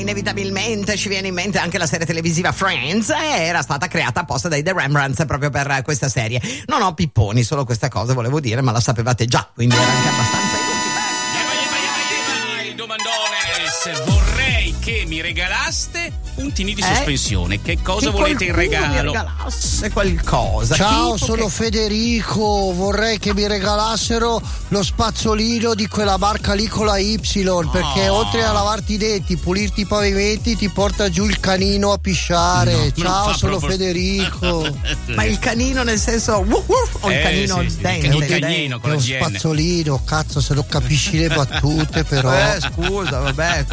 Inevitabilmente ci viene in mente anche la serie televisiva Friends, era stata creata apposta dai The Rembrandts proprio per questa serie. Non ho pipponi, solo questa cosa volevo dire, ma la sapevate già, quindi era anche abbastanza inutile. Domandones, vorrei che mi regalaste puntini di sospensione. Che cosa volete in regalo? Mi regalasse qualcosa. Ciao, sono Federico, vorrei che mi regalassero lo spazzolino di quella marca lì con la Y, perché oltre a lavarti i denti, pulirti i pavimenti, ti porta giù il canino a pisciare. Ciao, sono Federico. Ma il canino nel senso o il canino dente? Il canino con è la un igiene. spazzolino, cazzo, se non capisci le battute però. Scusa, vabbè,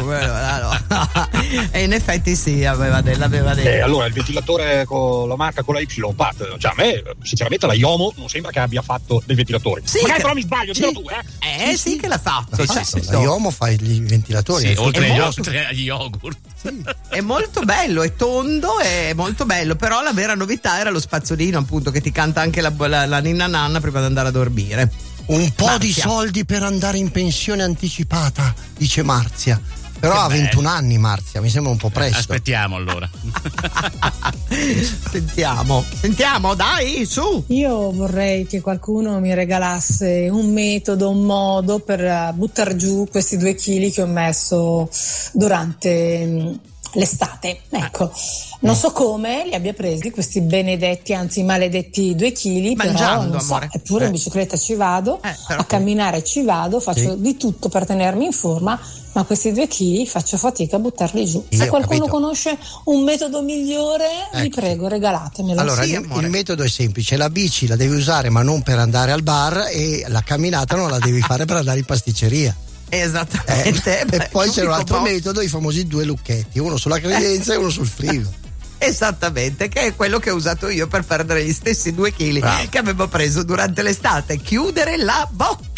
e in effetti sì, l'aveva detto. Allora il ventilatore con la marca con la Y, Pat, cioè a me sinceramente la Iomo non sembra che abbia fatto dei ventilatori. Sì, magari però mi sbaglio, dillo tu, sì che l'ha fatto. La Iomo fa i ventilatori. Sì, oltre agli yogurt. Sì, è molto bello, è tondo, è molto bello, però la vera novità era lo spazzolino, appunto, che ti canta anche la ninna nanna prima di andare a dormire. Un po' di soldi per andare in pensione anticipata, dice Marzia. Però ha 21 anni Marzia, mi sembra un po' presto. Aspettiamo allora. Sentiamo, dai, su. Io vorrei che qualcuno mi regalasse un metodo, un modo per buttar giù questi 2 chili che ho messo durante l'estate. Ecco, non so come li abbia presi questi benedetti, anzi maledetti 2 chili, mangiando, però amore. Eppure in bicicletta ci vado, a camminare ci vado, faccio di tutto per tenermi in forma, ma questi 2 chili faccio fatica a buttarli giù. Se qualcuno conosce un metodo migliore, vi prego, regalatemelo. Allora, il metodo è semplice: la bici la devi usare ma non per andare al bar, e la camminata non la devi fare per andare in pasticceria. Esattamente. E poi c'è un altro metodo, i famosi 2 lucchetti, uno sulla credenza e uno sul frigo. Esattamente, che è quello che ho usato io per perdere gli stessi 2 chili che avevo preso durante l'estate. Chiudere la bocca.